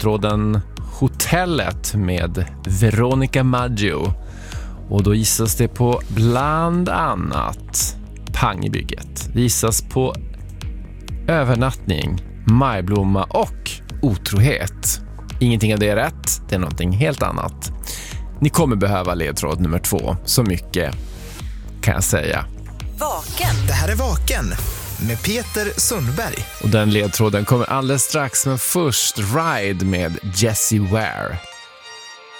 ledtråden Hotellet med Veronica Maggio. Och då gissas det på bland annat Pang i bygget. Det gissas på övernattning, majblomma och otrohet. Ingenting av det är rätt, det är någonting helt annat. Ni kommer behöva ledtråd nummer 2, så mycket kan jag säga. Vaken. Det här är Vaken med Peter Sundberg. Och den ledtråden kommer alldeles strax, men först Ride med Jessie Ware.